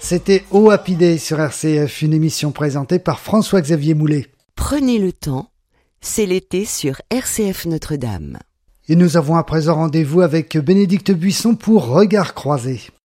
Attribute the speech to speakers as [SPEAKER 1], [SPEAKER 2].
[SPEAKER 1] C'était Oh Happy Day sur RCF, une émission présentée par François-Xavier Moulet.
[SPEAKER 2] Prenez le temps, c'est l'été sur RCF Notre-Dame.
[SPEAKER 1] Et nous avons à présent rendez-vous avec Bénédicte Buisson pour Regards croisés.